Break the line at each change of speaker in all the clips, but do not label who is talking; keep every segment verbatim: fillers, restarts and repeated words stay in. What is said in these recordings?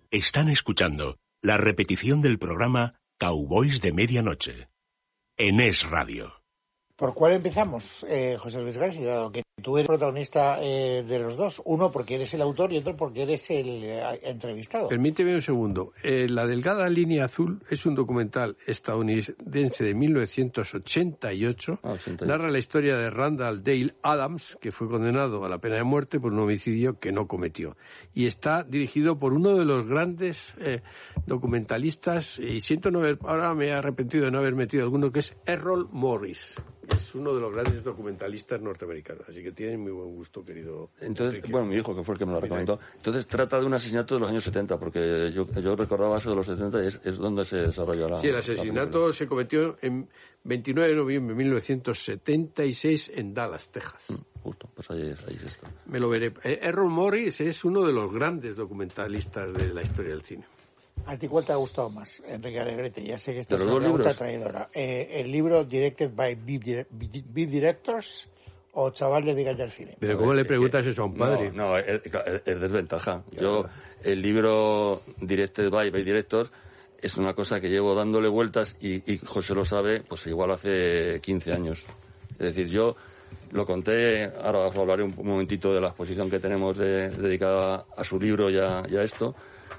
Están escuchando la repetición del programa Cowboys de Medianoche en Es Radio.
¿Por cuál empezamos, eh, José Luis García? Dado que tú eres protagonista eh, de los dos, uno porque eres el autor y otro porque eres el eh, entrevistado.
Permíteme un segundo. Eh, La delgada línea azul es un documental estadounidense de mil novecientos ochenta y ocho. Ah, ochenta y ocho. Narra la historia de Randall Dale Adams, que fue condenado a la pena de muerte por un homicidio que no cometió. Y está dirigido por uno de los grandes eh, documentalistas, y siento no haber, ahora me he arrepentido de no haber metido alguno, que es Errol Morris. Es uno de los grandes documentalistas norteamericanos, así que tiene muy buen gusto, querido.
Entonces,
Enrique.
bueno, mi hijo, que fue el que me lo recomendó. Entonces, trata de un asesinato de los años setenta, porque yo, yo recordaba eso de los setenta y es, es donde se desarrolló la...
Sí, el asesinato se cometió en veintinueve de noviembre de mil novecientos setenta y seis en Dallas, Texas.
Mm, justo, pues ahí, ahí está.
Me lo veré. Errol Morris es uno de los grandes documentalistas de la historia del cine.
¿A ti cuál te ha gustado más, Enrique Alegrete? Ya sé que esta es
una
pregunta traidora. Eh, ¿El libro Directed by Beat Directors o Chaval de Digas del Cine?
Pero ¿cómo le preguntas eso a un padre?
No, no es, es desventaja. Yo, el libro Directed by Beat Directors es una cosa que llevo dándole vueltas y, y José lo sabe, pues igual hace quince años. Es decir, yo lo conté, ahora os hablaré un momentito de la exposición que tenemos de, dedicada a su libro y a, y a esto.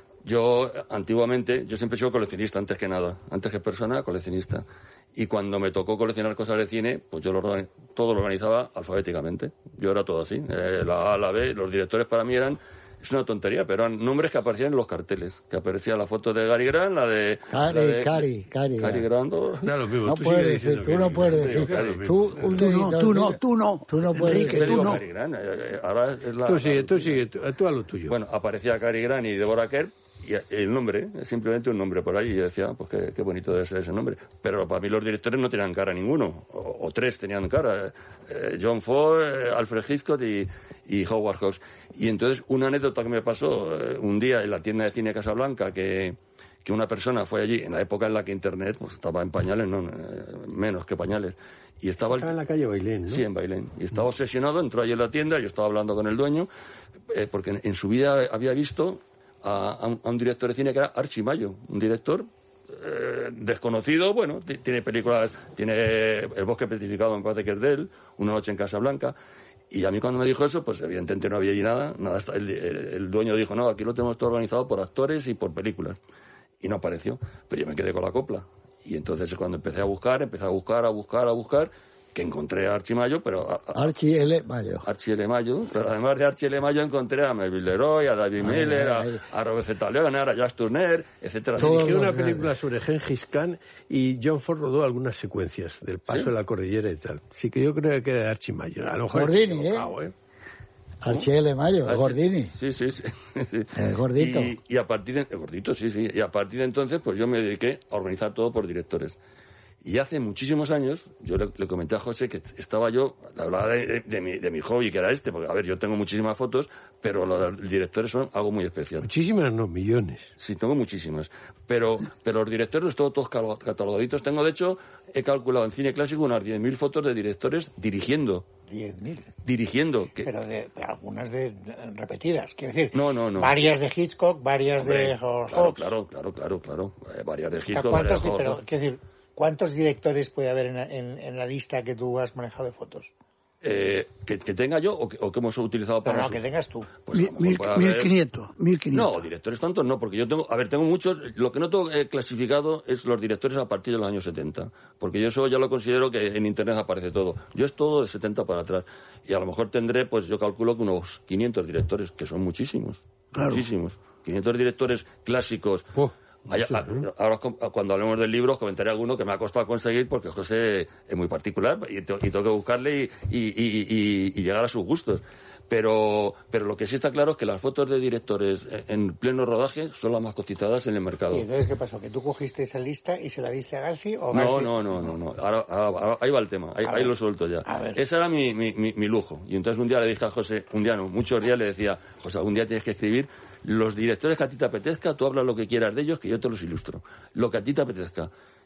Yo, antiguamente, yo siempre he sido coleccionista, antes que nada. Antes que persona, coleccionista. Y cuando me tocó coleccionar cosas de cine, pues yo lo, todo lo organizaba alfabéticamente. Yo era todo así. Eh, la A, la B, los directores para mí eran... Es una tontería, pero eran nombres que aparecían en los carteles. Que aparecía la foto de Gary Grant, la de...
Cari,
la de,
Cari, Cari.
Cari Grant.
Claro, mismo,
no
tú
puedes decir, tú no puedes decir. Tú, un
tú no, tú no, tú no.
Tú no puedes
Enrique,
decir.
tú no.
Cary Grant, eh, ahora es la,
Tú sigue,
la,
tú sigue, tú, tú a lo tuyo.
Bueno, aparecía Cary Grant y Deborah Kerr. Y el nombre, es simplemente un nombre por ahí, y yo decía, pues qué, qué bonito debe ser ese nombre. Pero para mí los directores no tenían cara ninguno, o, o tres tenían cara, eh, John Ford, eh, Alfred Hitchcock y, y Howard Hawks. Y entonces una anécdota que me pasó eh, un día en la tienda de cine Casablanca, que, que una persona fue allí, en la época en la que Internet pues, estaba en pañales, no, eh, menos que pañales. Y estaba,
estaba en la calle Bailén, ¿no?
Sí, en Bailén. Y estaba obsesionado, entró allí en la tienda, yo estaba hablando con el dueño, eh, porque en, en su vida había visto... A, a, un, a un director de cine que era Archie Mayo, un director eh, desconocido, bueno, t- tiene películas, tiene El bosque petrificado, me parece que es de él, Una noche en Casablanca, y a mí cuando me dijo eso, pues evidentemente no había allí nada, nada el, el, el dueño dijo, no, aquí lo tenemos todo organizado por actores y por películas, y no apareció, pero yo me quedé con la copla, y entonces cuando empecé a buscar, empecé a buscar, a buscar, a buscar, que encontré a Archie Mayo, pero... A, a,
Archie L. Mayo.
Archie L. Mayo, pero además de Archie L. Mayo encontré a Melville Leroy, a David ay, Miller, ay, a, a Robert Z. Leonard, a Jacques Tourneur, etcétera.
Dirigió una película sobre Gengis Khan y John Ford rodó algunas secuencias del paso ¿sí? de la cordillera y tal. Así que yo creo que era Archie Mayo. A lo mejor
Gordini, ¿eh? ¿eh? Archie L. Mayo, Archie, Gordini.
Sí, sí, sí.
El gordito.
Y, y a partir de... El gordito, sí, sí. Y a partir de entonces, pues yo me dediqué a organizar todo por directores. Y hace muchísimos años, yo le, le comenté a José que estaba yo, hablaba de, de, de, mi, de mi hobby, que era este, porque, a ver, yo tengo muchísimas fotos, pero los directores son algo muy especial.
Muchísimas, no, millones.
Sí, tengo muchísimas. Pero, pero los directores los tengo todos catalogaditos. Tengo, de hecho, he calculado en cine clásico unas diez mil fotos de directores dirigiendo.
diez mil.
Dirigiendo. Que...
Pero de, de algunas de, de repetidas, quiero decir.
No, no, no.
Varias de Hitchcock, varias Hombre, de Hawks.
Claro, claro, claro, claro. Eh, varias de Hitchcock,
¿Cuántos,
varias de Hawks.
Pero, quiero decir, ¿cuántos directores puede haber en, en, en la lista que tú has manejado de fotos?
Eh, que, que tenga yo o que, o que hemos utilizado para
no,
eso.
que tengas tú.
Pues mil quinientos.
No, directores tantos no, porque yo tengo, a ver, tengo muchos, lo que no tengo eh, clasificado es los directores a partir de los años setenta, porque yo eso ya lo considero que en internet aparece todo. Yo es todo de setenta para atrás, y a lo mejor tendré, pues yo calculo que unos quinientos directores, que son muchísimos,
claro.
muchísimos. quinientos directores clásicos.
Oh.
Hay, sí, ¿no? Ahora cuando hablemos del libro os comentaré alguno que me ha costado conseguir porque José es muy particular y, te, y tengo que buscarle y, y, y, y, y llegar a sus gustos. Pero, pero lo que sí está claro es que las fotos de directores en pleno rodaje son las más cotizadas en el mercado.
¿Y entonces qué pasó? ¿Que tú cogiste esa lista y se la diste a Garci? O
no,
Garci...
no, no, no, no. Ahora, ahora, ahora, ahí va el tema, ahí, ahí lo suelto ya. Ese era mi, mi, mi, mi lujo. Y entonces un día le dije a José, un día no, muchos días le decía, José, un día tienes que escribir los directores que a ti te apetezca, tú hablas lo que quieras de ellos, que yo te los ilustro. Lo que a ti te apetezca.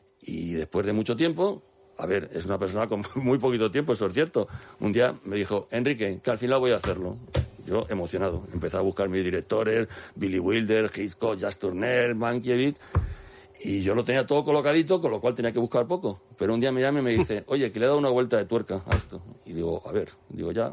Y después de mucho tiempo, a ver, es una persona con muy poquito tiempo, eso es cierto. Un día me dijo, Enrique, que al final voy a hacerlo. yo emocionado. Empecé a buscar mis directores, Billy Wilder, Hitchcock, Jacques Tourneur, Mankiewicz, y yo lo tenía todo colocadito, con lo cual tenía que buscar poco. Pero un día me llama y me dice, oye, que le he dado una vuelta de tuerca a esto. Y digo, a ver, digo ya.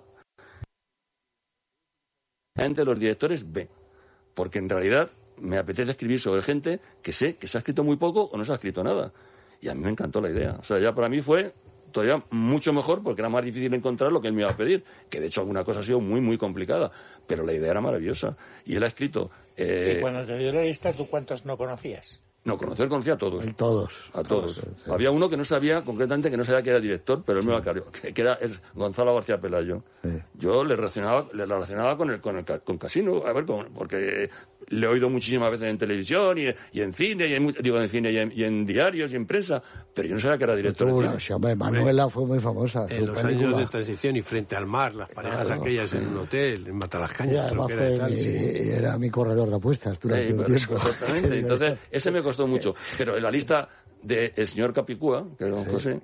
Entre los directores B, porque en realidad me apetece escribir sobre gente que sé que se ha escrito muy poco o no se ha escrito nada. Y a mí me encantó la idea. O sea, ya para mí fue todavía mucho mejor porque era más difícil encontrar lo que él me iba a pedir, que de hecho alguna cosa ha sido muy, muy complicada, pero la idea era maravillosa. Y él ha escrito... Eh...
Y cuando te dio la lista, ¿tú cuántos no conocías?
No, conocer conocía a todos.
A todos.
A todos. todos sí. Había uno que no sabía, concretamente, que no sabía que era director, pero él me lo aclaró, que, que era es Gonzalo García Pelayo. Sí. Yo le relacionaba, le relacionaba con el, con el con Casino, a ver, con, porque le he oído muchísimas veces en televisión y, y en cine, y en, digo en cine y en, y en diarios y en prensa, pero yo no sabía que era director.
Tú, de cine. Hombre, Manuela fue muy famosa.
En los película. años de transición y frente al mar, las parejas claro. aquellas en un hotel, en Matalascañas.
Creo que era, tal, mi, sí. era mi corredor de apuestas durante sí, un tiempo.
Exactamente. Entonces, ese me costó mucho. Pero en la lista del señor Capicúa, que era don sí. José,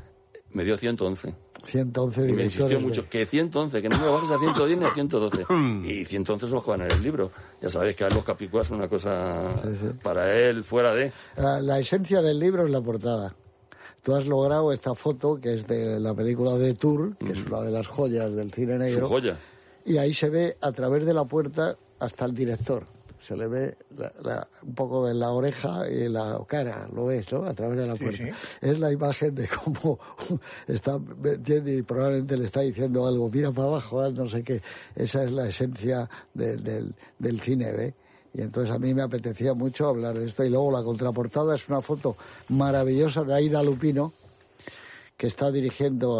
me dio ciento once.
ciento once
y me insistió mucho, que ciento once, que no me bajes a ciento diez ni a ciento doce. Y ciento once se lo juegan en el libro. Ya sabéis que los Capicúas son una cosa sí, sí. para él fuera de...
La, la esencia del libro es la portada. Tú has logrado esta foto, que es de la película de Tour, que mm. es una de las joyas del cine negro.
Su joya.
Y ahí se ve a través de la puerta hasta el director. Se le ve la, la, un poco de la oreja y la cara, lo ves, ¿no? A través de la puerta. Sí, sí. Es la imagen de cómo está, ¿entiendes? Y probablemente le está diciendo algo, mira para abajo, no sé qué. Esa es la esencia de, del, del cine, ¿ve? Y entonces a mí me apetecía mucho hablar de esto. Y luego la contraportada es una foto maravillosa de Aida Lupino, que está dirigiendo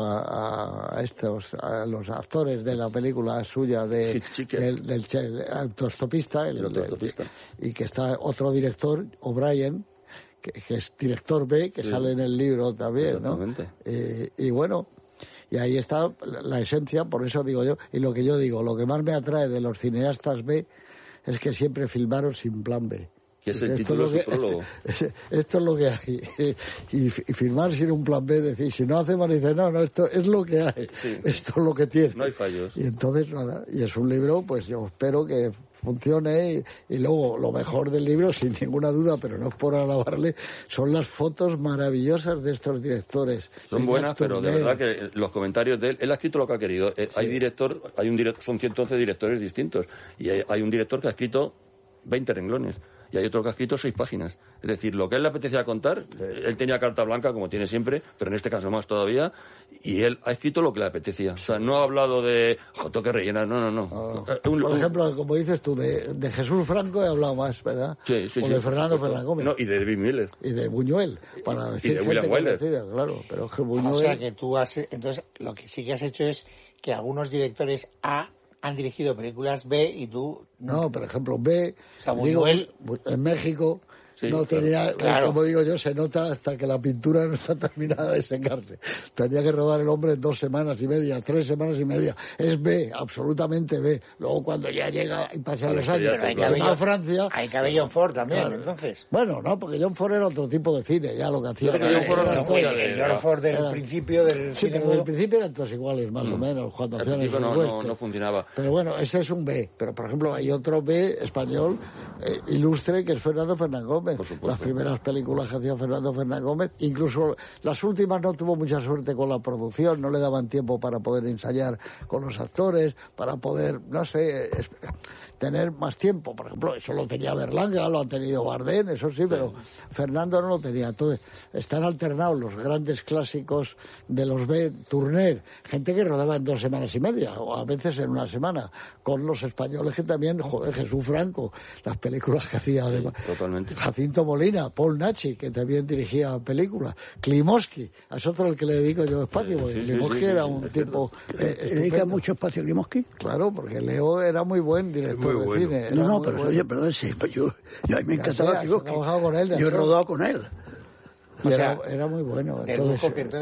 a, a estos, a los actores de la película suya de, del, del, del autostopista, el,
el autostopista.
Y que está otro director, O'Brien, que, que es director B, que sí. sale en el libro también, ¿no? Eh, y bueno, y ahí está la, la esencia, por eso digo yo, y lo que yo digo, lo que más me atrae de los cineastas B es que siempre filmaron sin plan B.
Que es el título de su prólogo.
Esto es lo que hay. Y, y firmar sin un plan B, decir, si no hacemos, dice, no, no, esto es lo que hay. Sí. Esto es lo que tiene.
No hay fallos.
Y entonces, nada, y es un libro, pues yo espero que funcione. Y, y luego, lo mejor del libro, sin ninguna duda, pero no es por alabarle, son las fotos maravillosas de estos directores.
Son buenas, pero de verdad que los comentarios de él, él ha escrito lo que ha querido. Sí. Hay director, hay un director, son ciento once directores distintos. Y hay, hay un director que ha escrito veinte renglones. Y hay otro que ha escrito seis páginas. Es decir, lo que a él le apetecía contar, él tenía carta blanca, como tiene siempre, pero en este caso más todavía, y él ha escrito lo que le apetecía. O sea, no ha hablado de, joder, que rellenar, no, no, no.
Oh. Un, Por ejemplo, como dices tú, de, de Jesús Franco he hablado más, ¿verdad?
Sí, sí,
o
sí.
de Fernando Fernán Gómez.
No, y de David Miller.
Y de Buñuel, para decir
y de William Wyler.
Claro, pero es que Buñuel...
O sea, que tú has... Entonces, lo que sí que has hecho es que algunos directores A han dirigido películas B y tú...
No, por ejemplo, B,
o sea,
digo,
Buñuel...
en México... Sí, no
claro,
tenía,
claro.
como digo yo, se nota hasta que la pintura no está terminada de secarse. Tenía que rodar el hombre en dos semanas y media, tres semanas y media. Es B, absolutamente B. Luego cuando ya llega y pasan los años,
hay cabello,
a Francia...
Hay cabello John Ford también,
claro.
entonces.
Bueno, no, porque John Ford era otro tipo de cine, ya lo que hacía.
Pero John Ford era el John Ford del era, principio del
sí,
cine.
Pero del principio eran todos iguales, más mm. o menos, cuando
el
hacían el
no, no, no funcionaba.
Pero bueno, ese es un B. Pero, por ejemplo, hay otro B español eh, ilustre, que es Fernando Fernán Gómez.
Por supuesto.
Las primeras las películas que hacía Fernando Fernán Gómez, incluso las últimas no tuvo mucha suerte con la producción, no le daban tiempo para poder ensayar con los actores, para poder, no sé, es, tener más tiempo. Por ejemplo, eso lo tenía Berlanga, lo ha tenido Bardem, eso sí, pero Fernando no lo tenía. Entonces, están alternados los grandes clásicos de los B, Tourneur, gente que rodaba en dos semanas y media, o a veces en una semana, con los españoles que también, joder, Jesús Franco, las películas que hacía,
sí,
además,
totalmente.
Jacinto Molina, Paul Nachi, que también dirigía películas, Klimovsky, es otro al que le dedico yo espacio, porque sí, Klimovsky sí, sí, era un sí, tipo...
Eh, ¿Dedica mucho espacio a Klimovsky?
Claro, porque Leo era muy buen director
muy
de
bueno.
cine.
No, no,
pero
bueno. Oye, perdón, sí, pues yo, yo a mí me
ya
encantaba Klimovsky.
Yo he trabajado con él.
Yo he rodado con él.
O sea, era, era muy bueno.
Entonces, que entonces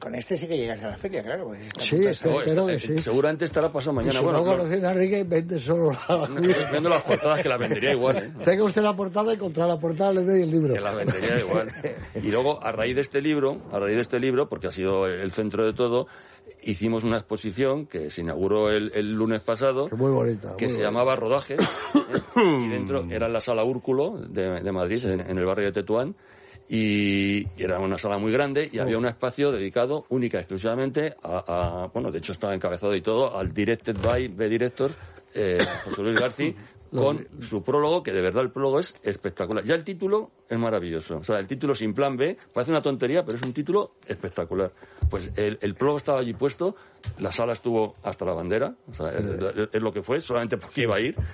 con este sí que llegas a la feria, claro. Pues
sí, este,
no,
espero
está,
que sí.
Seguramente estará pasado mañana.
Si
bueno,
no conocen a Enrique, vende solo la...
Vendo las portadas, que las vendería igual. ¿eh?
Tenga usted la portada y contra la portada le doy el libro.
Que las vendería igual. Y luego, a raíz de este libro, a raíz de este libro, porque ha sido el centro de todo, hicimos una exposición que se inauguró el, el lunes pasado,
muy bonita,
que
muy
se
bonita.
llamaba Rodajes, ¿eh? Y dentro era en la Sala Úrculo de, de Madrid, sí. en, en el barrio de Tetuán, y era una sala muy grande y oh. había un espacio dedicado única, exclusivamente a, a, bueno, de hecho estaba encabezado y todo, al Directed by B Director, eh, José Luis García, con su prólogo, que de verdad el prólogo es espectacular. Ya el título es maravilloso. O sea, el título sin plan B, parece una tontería, pero es un título espectacular. Pues el, el prólogo estaba allí puesto, la sala estuvo hasta la bandera, o sea, es, es lo que fue, solamente porque iba a ir,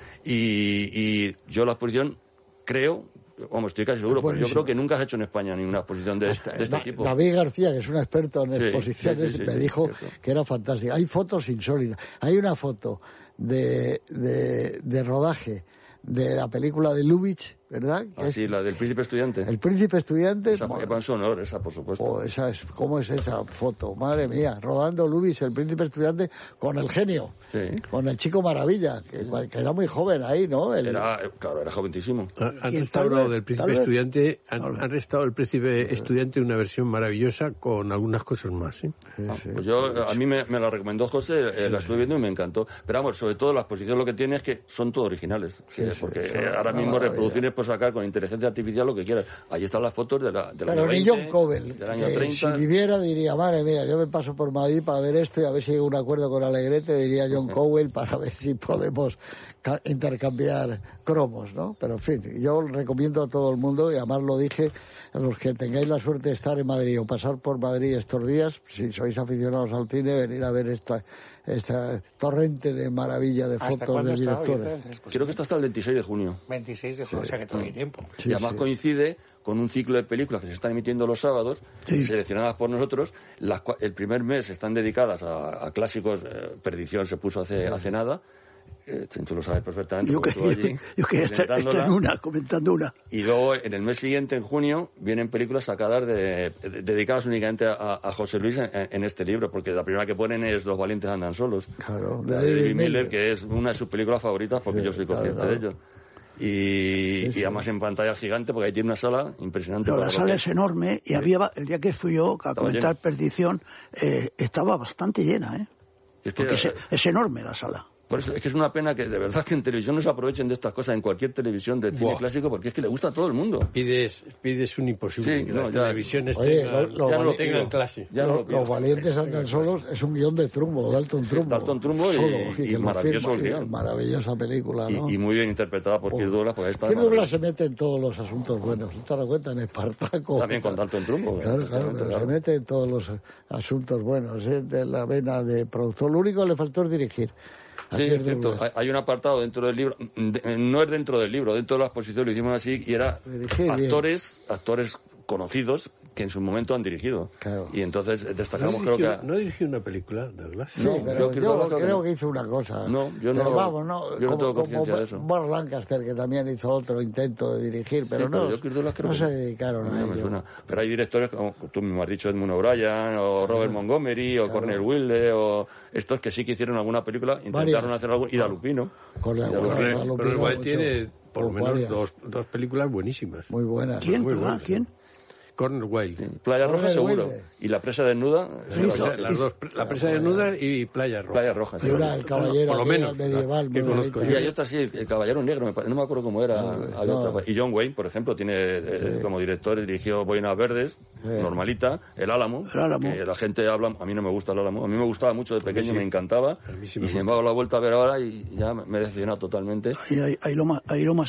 y, y yo la exposición creo... Vamos, estoy casi seguro, pero yo creo que nunca has hecho en España ninguna exposición de, este, de este
da,
tipo.
David García, que es un experto en
sí,
exposiciones,
sí, sí, sí,
me
sí,
dijo
sí,
que era fantástica. Hay fotos insólitas. Hay una foto de, de, de rodaje de la película de Lubitsch, ¿verdad?
Ah, sí, la del Príncipe Estudiante.
El Príncipe Estudiante.
Esa fue en su honor, esa, por supuesto.
Oh, esa es, ¿cómo es esa foto? Madre mía, rodando Lubitsch, el Príncipe Estudiante, con el genio,
sí.
con el chico maravilla, que, que era muy joven ahí, ¿no? El...
Era, claro, era joventísimo.
Han restaurado del Príncipe Estudiante, han, han restaurado el Príncipe Estudiante una versión maravillosa con algunas cosas más, ¿sí?
Sí,
ah,
sí.
Pues yo, a mí me, me la recomendó José, eh, sí, la estuve viendo y me encantó. Pero vamos, sobre todo la exposición lo que tiene es que son todos originales. Sí, que, sí, porque sí, ahora mismo maravilla. Reproducciones por sacar con inteligencia artificial lo que quieras. Ahí están las fotos de la, de la
Pero ni
veinte,
John Covell,
del año
que
treinta.
Si viviera diría, madre mía, yo me paso por Madrid para ver esto y a ver si hay un acuerdo con Alegrete, diría John Covell, para ver si podemos intercambiar cromos, ¿no? Pero en fin, yo recomiendo a todo el mundo, y además lo dije, a los que tengáis la suerte de estar en Madrid o pasar por Madrid estos días, si sois aficionados al cine, venir a ver esta, esta torrente de maravilla de fotos de directores.
Creo que está hasta el veintiséis de junio.
veintiséis de junio, sí. O sea que todavía hay tiempo.
Sí, y además sí. coincide con un ciclo de películas que se están emitiendo los sábados, sí. seleccionadas por nosotros. Las, el primer mes están dedicadas a, a clásicos, eh, Perdición se puso hace, sí. hace nada. Eh, tú lo sabes perfectamente.
Yo, que, yo,
allí,
yo quería estar, estar en una, comentando una.
Y luego, en el mes siguiente, en junio, vienen películas sacadas de, de, dedicadas únicamente a, a José Luis en, en este libro, porque la primera que ponen es Los valientes andan solos.
Claro,
de David Miller, Miller, que es una de sus películas favoritas, porque sí, yo soy consciente claro, claro. de ello. Y, sí, sí. y además en pantalla gigante, porque ahí tiene una sala impresionante.
Pero la sala que... es enorme, y sí. había el día que fui yo a estaba comentar llena. Perdición, eh, estaba bastante llena, ¿eh? Es, que, es, es enorme la sala.
Por eso es que es una pena que de verdad que en televisión no se aprovechen de estas cosas, en cualquier televisión de cine wow. clásico, porque es que le gusta a todo el mundo.
Pides, pides un imposible,
sí,
que
no,
las
ya,
televisiones
oye,
tengan,
lo, lo
ya
vali-
no tengan clase.
Ya
lo,
no lo
los valientes andan solos es un guión de Trumbo, Dalton Trumbo.
Dalton Trumbo y,
Solo,
y, y maravilloso el guión.
Maravillosa película, ¿no?
Y, y muy bien interpretada por Kirk Douglas, porque está
Kirk Douglas se mete en todos los asuntos buenos. ¿Te das cuenta? En Espartaco.
También con Dalton Trumbo.
Claro, claro, pero claro. se mete en todos los asuntos buenos, ¿eh? De la vena de productor. Lo único que le faltó es dirigir.
Sí, es cierto. Hay un apartado dentro del libro, no es dentro del libro, dentro de la exposición lo hicimos así, y era Dirigir actores, bien. actores conocidos que en su momento han dirigido. Claro. Y entonces destacamos,
¿No dirigió,
creo que...
¿No dirigió una película, Douglas?
Sí, no, pero yo, yo creo no. que hizo una cosa.
No, yo no,
pero vamos, no,
yo no
como,
tengo conciencia de eso.
Bob Lancaster, que también hizo otro intento de dirigir, pero sí, no, pero no
que
se dedicaron
no,
a
no
ello.
Pero hay directores, como tú mismo has dicho, Edmund O'Brien, o Robert claro. Montgomery, o claro. Cornel Wilde, o estos que sí que hicieron alguna película, intentaron Varias. hacer algo, y Dalupino.
Con la,
pero igual tiene por lo menos dos, dos películas buenísimas.
Muy buenas.
¿Quién?
Muy
buenas. ¿Quién?
Cornel Wilde.
Sí. Playa Roja
Cornel
seguro.
Wilde.
Y La presa desnuda.
Sí, la, las dos, la presa desnuda y Playa Roja.
Playa Roja.
Sí, era el caballero
por lo menos,
medieval.
Que conozco.
Y hay otra, sí, el caballero negro, me no me acuerdo cómo era. No, no. Otra, y John Wayne, por ejemplo, tiene eh, sí. como director, dirigió Boinas Verdes, sí. Normalita, El Álamo.
El Álamo.
Que la gente habla, a mí no me gusta El Álamo. A mí me gustaba mucho de pequeño, sí. me encantaba.
Sí
y
me
sin embargo, la he vuelto a ver ahora y ya me he decepcionado totalmente.
Ahí, ahí, ahí lo más, ahí lo más